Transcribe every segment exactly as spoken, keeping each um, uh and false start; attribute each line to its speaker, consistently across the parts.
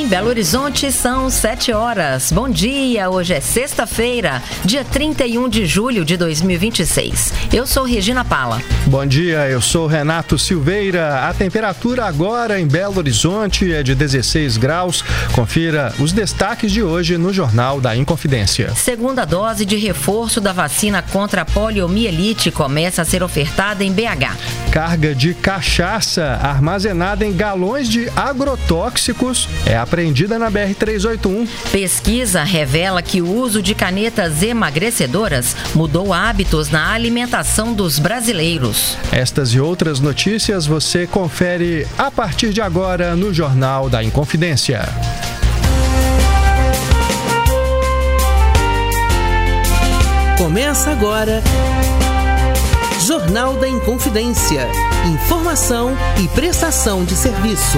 Speaker 1: Em Belo Horizonte são sete horas. Bom dia, hoje é sexta-feira, dia trinta e um de julho de dois mil e vinte e seis. Eu sou Regina Pala.
Speaker 2: Bom dia, eu sou Renato Silveira. A temperatura agora em Belo Horizonte é de dezesseis graus. Confira os destaques de hoje no Jornal da Inconfidência.
Speaker 1: Segunda dose de reforço da vacina contra a poliomielite começa a ser ofertada em B H.
Speaker 2: Carga de cachaça armazenada em galões de agrotóxicos é apreendida na B R trezentos e oitenta e um.
Speaker 1: Pesquisa revela que o uso de canetas emagrecedoras mudou hábitos na alimentação dos brasileiros.
Speaker 2: Estas e outras notícias você confere a partir de agora no Jornal da Inconfidência.
Speaker 3: Começa agora Jornal da Inconfidência. Informação e prestação de serviço.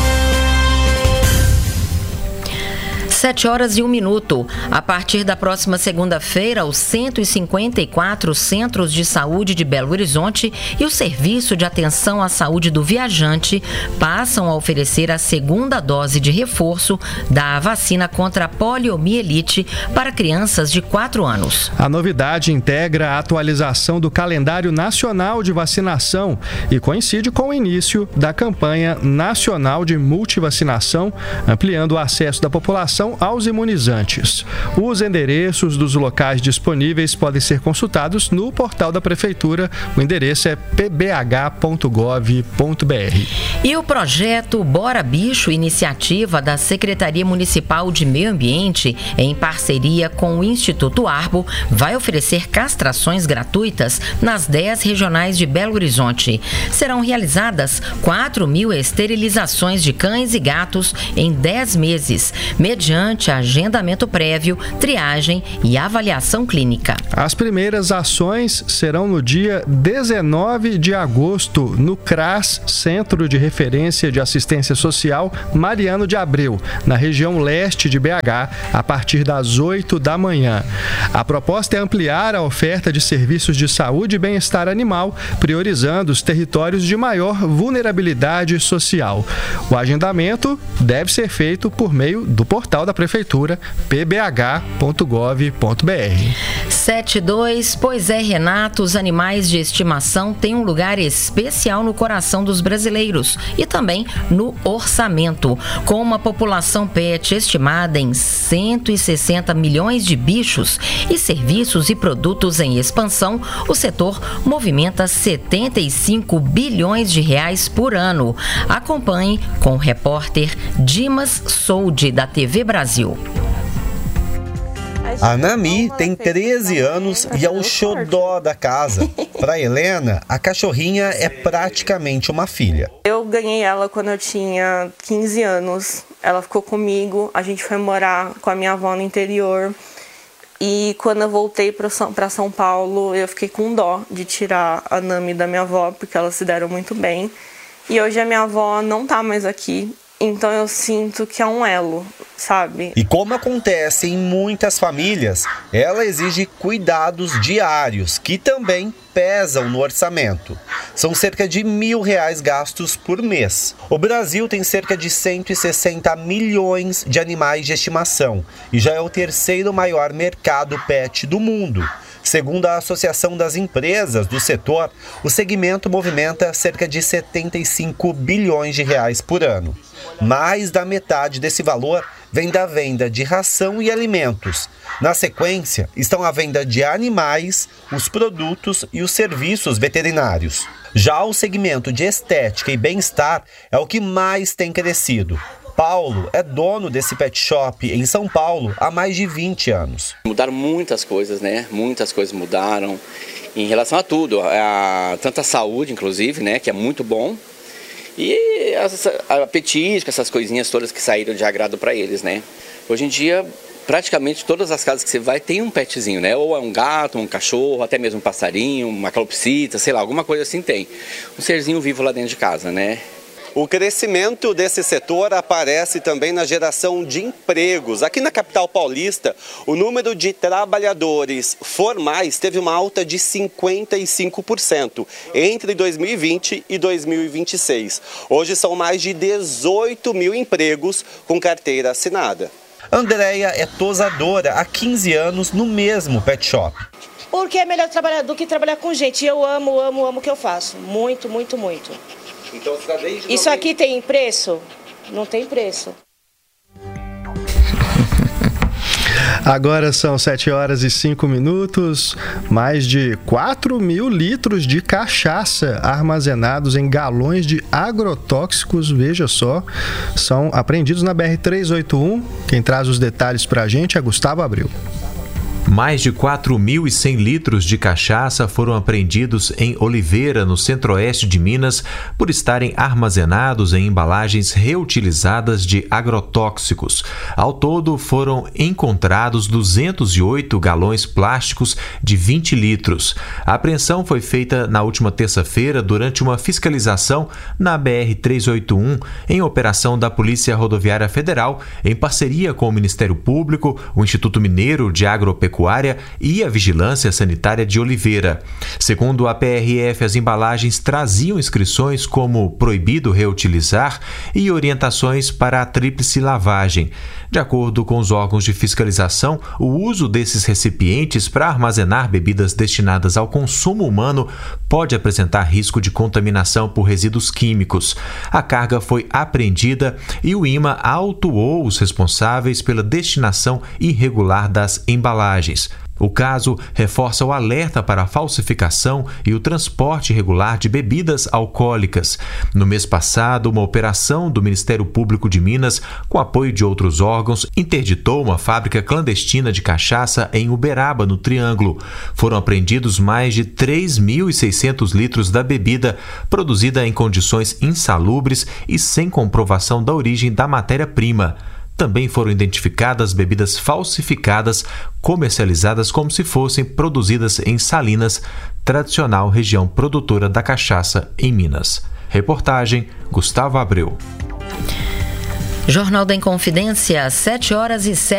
Speaker 1: Sete horas e um minuto. A partir da próxima segunda-feira, os cento e cinquenta e quatro centros de saúde de Belo Horizonte e o Serviço de Atenção à Saúde do Viajante passam a oferecer a segunda dose de reforço da vacina contra a poliomielite para crianças de quatro anos.
Speaker 2: A novidade integra a atualização do calendário nacional de vacinação e coincide com o início da campanha nacional de multivacinação, ampliando o acesso da população aos imunizantes. Os endereços dos locais disponíveis podem ser consultados no portal da Prefeitura. O endereço é p b h ponto gov ponto b r.
Speaker 1: E o projeto Bora Bicho, iniciativa da Secretaria Municipal de Meio Ambiente, em parceria com o Instituto Arbo, vai oferecer castrações gratuitas nas dez regionais de Belo Horizonte. Serão realizadas quatro mil esterilizações de cães e gatos em dez meses, mediante agendamento prévio, triagem e avaliação clínica.
Speaker 2: As primeiras ações serão no dia dezenove de agosto, no CRAS, Centro de Referência de Assistência Social Mariano de Abreu, na região leste de B H, a partir das oito da manhã. A proposta é ampliar a oferta de serviços de saúde e bem-estar animal, priorizando os territórios de maior vulnerabilidade social. O agendamento deve ser feito por meio do portal da Prefeitura, p b h ponto gov ponto b r.
Speaker 1: sete dois, pois é, Renato, os animais de estimação têm um lugar especial no coração dos brasileiros e também no orçamento. Com uma população pet estimada em cento e sessenta milhões de bichos e serviços e produtos em expansão, o setor movimenta setenta e cinco bilhões de reais por ano. Acompanhe com o repórter Dimas Soldi, da T V Brasil.
Speaker 4: A Nami tem treze anos e é o xodó da casa. Para Helena, a cachorrinha é praticamente uma filha.
Speaker 5: Eu ganhei ela quando eu tinha quinze anos. Ela ficou comigo, a gente foi morar com a minha avó no interior. E quando eu voltei para São Paulo, eu fiquei com dó de tirar a Nami da minha avó, porque elas se deram muito bem. E hoje a minha avó não tá mais aqui. Então eu sinto que é um elo, sabe?
Speaker 4: E como acontece em muitas famílias, ela exige cuidados diários, que também pesam no orçamento. São cerca de mil reais gastos por mês. O Brasil tem cerca de cento e sessenta milhões de animais de estimação e já é o terceiro maior mercado pet do mundo. Segundo a Associação das Empresas do setor, o segmento movimenta cerca de setenta e cinco bilhões de reais por ano. Mais da metade desse valor vem da venda de ração e alimentos. Na sequência, estão a venda de animais, os produtos e os serviços veterinários. Já o segmento de estética e bem-estar é o que mais tem crescido. Paulo é dono desse pet shop em São Paulo há mais de vinte anos.
Speaker 6: Mudaram muitas coisas, né? Muitas coisas mudaram em relação a tudo. A, tanto a saúde, inclusive, né? Que é muito bom. E a, a petisca, essas coisinhas todas que saíram de agrado para eles, né? Hoje em dia, praticamente todas as casas que você vai tem um petzinho, né? Ou é um gato, um cachorro, até mesmo um passarinho, uma calopsita, sei lá, alguma coisa assim tem. Um serzinho vivo lá dentro de casa, né?
Speaker 4: O crescimento desse setor aparece também na geração de empregos. Aqui na capital paulista, o número de trabalhadores formais teve uma alta de cinquenta e cinco por cento entre dois mil e vinte e dois mil e vinte e seis. Hoje são mais de dezoito mil empregos com carteira assinada. Andréia é tosadora há quinze anos no mesmo pet shop.
Speaker 7: Porque é melhor trabalhar do que trabalhar com gente. Eu amo, amo, amo o que eu faço. Muito, muito, muito.
Speaker 4: Então, você tá desde
Speaker 7: Isso aqui tem preço? Não tem preço.
Speaker 2: Agora são sete horas e cinco minutos. Mais de quatro mil litros de cachaça armazenados em galões de agrotóxicos, veja só, são apreendidos na B R trezentos e oitenta e um. Quem traz os detalhes pra gente é Gustavo Abreu.
Speaker 8: Mais de quatro mil e cem litros de cachaça foram apreendidos em Oliveira, no centro-oeste de Minas, por estarem armazenados em embalagens reutilizadas de agrotóxicos. Ao todo, foram encontrados duzentos e oito galões plásticos de vinte litros. A apreensão foi feita na última terça-feira durante uma fiscalização na B R trezentos e oitenta e um, em operação da Polícia Rodoviária Federal, em parceria com o Ministério Público, o Instituto Mineiro de Agropecuária e a Vigilância Sanitária de Oliveira. Segundo a P R F, as embalagens traziam inscrições como proibido reutilizar e orientações para a tríplice lavagem. De acordo com os órgãos de fiscalização, o uso desses recipientes para armazenar bebidas destinadas ao consumo humano pode apresentar risco de contaminação por resíduos químicos. A carga foi apreendida e o IMA autuou os responsáveis pela destinação irregular das embalagens. O caso reforça o alerta para a falsificação e o transporte irregular de bebidas alcoólicas. No mês passado, uma operação do Ministério Público de Minas, com apoio de outros órgãos, interditou uma fábrica clandestina de cachaça em Uberaba, no Triângulo. Foram apreendidos mais de três mil e seiscentos litros da bebida, produzida em condições insalubres e sem comprovação da origem da matéria-prima. Também foram identificadas bebidas falsificadas, comercializadas como se fossem produzidas em Salinas, tradicional região produtora da cachaça em Minas. Reportagem Gustavo Abreu.
Speaker 1: Jornal da Inconfidência, sete horas e sete